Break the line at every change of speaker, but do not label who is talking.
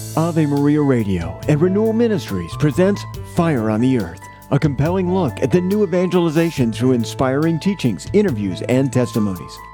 Ave Maria Radio and Renewal Ministries presents Fire on the Earth, a compelling look at the new evangelization through inspiring teachings, interviews, and testimonies.